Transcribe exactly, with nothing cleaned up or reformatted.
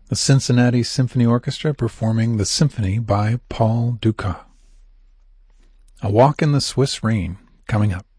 the Cincinnati Symphony Orchestra performing the symphony by Paul Dukas. A Walk in the Swiss Rain, coming up.